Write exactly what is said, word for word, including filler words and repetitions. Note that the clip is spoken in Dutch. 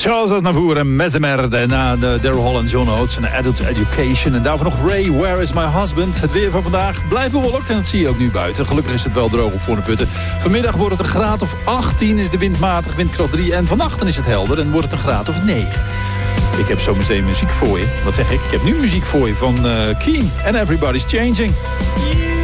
Charles Aznavour en Mesmer, na de Daryl Hall en John Oates en Adult Education. En daarvoor nog Ray, Where is my husband? Het weer van vandaag blijft bewolkt en dat zie je ook nu buiten. Gelukkig is het wel droog op Voorne-Putten. Vanmiddag wordt het een graad of achttien, is de wind matig, windkracht drie. En vannacht is het helder en wordt het een graad of negen. Ik heb zo meteen muziek voor je. Wat zeg ik? Ik heb nu muziek voor je van uh, Keen en Everybody's Changing.